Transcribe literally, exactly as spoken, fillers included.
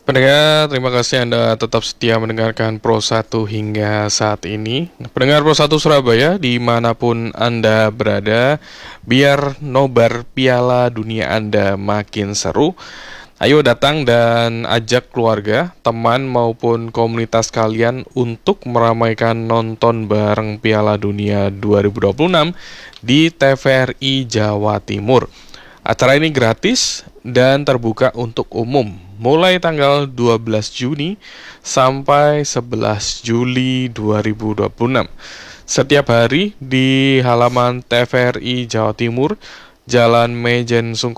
Pendengar, terima kasih Anda tetap setia mendengarkan Pro satu hingga saat ini. Pendengar Pro satu Surabaya, dimanapun Anda berada, biar nobar Piala Dunia Anda makin seru. Ayo datang dan ajak keluarga, teman maupun komunitas kalian untuk meramaikan nonton bareng Piala Dunia dua ribu dua puluh enam di T V R I Jawa Timur. Acara ini gratis dan terbuka untuk umum, mulai tanggal dua belas Juni sampai sebelas Juli dua ribu dua puluh enam. Setiap hari di halaman T V R I Jawa Timur, Jalan Mejen Sungkono